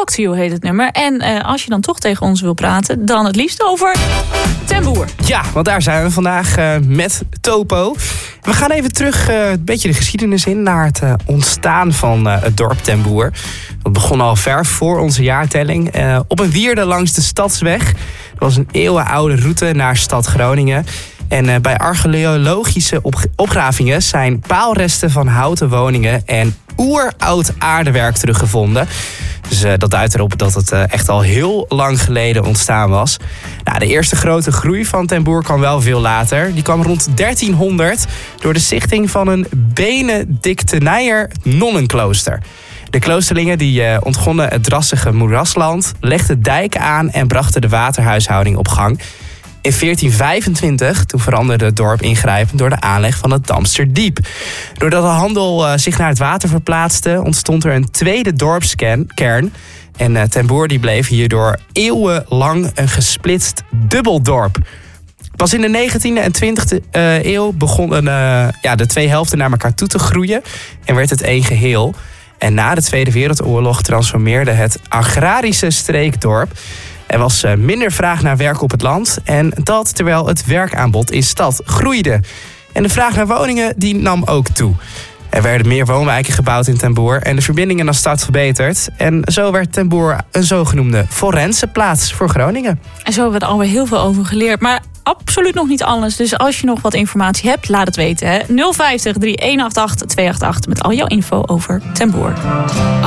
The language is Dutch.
Talk to You heet het nummer. En als je dan toch tegen ons wil praten, dan het liefst over Ten Boer. Ja, want daar zijn we vandaag met Topo. We gaan even terug een beetje de geschiedenis in naar het ontstaan van het dorp Ten Boer. Dat begon al ver voor onze jaartelling. Op een wierde langs de Stadsweg. Dat was een eeuwenoude route naar stad Groningen. En bij archeologische opgravingen zijn paalresten van houten woningen en oeroud aardewerk teruggevonden. Dus dat duidt erop dat het echt al heel lang geleden ontstaan was. Nou, de eerste grote groei van Ten Boer kwam wel veel later. Die kwam rond 1300 door de stichting van een Benedictijner nonnenklooster. De kloosterlingen die ontgonnen het drassige moerasland, legden dijken aan en brachten de waterhuishouding op gang. In 1425 toen veranderde het dorp ingrijpend door de aanleg van het Damsterdiep. Doordat de handel zich naar het water verplaatste, ontstond er een tweede dorpskern. En Ten Boer die bleef hierdoor eeuwenlang een gesplitst dubbeldorp. Pas in de 19e en 20e eeuw begonnen de twee helften naar elkaar toe te groeien en werd het één geheel. En na de Tweede Wereldoorlog transformeerde het agrarische streekdorp. Er was minder vraag naar werk op het land en dat terwijl het werkaanbod in stad groeide. En de vraag naar woningen die nam ook toe. Er werden meer woonwijken gebouwd in Ten Boer en de verbindingen naar stad verbeterd. En zo werd Ten Boer een zogenoemde forensenplaats voor Groningen. En zo hebben we er alweer heel veel over geleerd. Maar absoluut nog niet alles. Dus als je nog wat informatie hebt, laat het weten. Hè? 050 3188 288 met al jouw info over Ten Boer.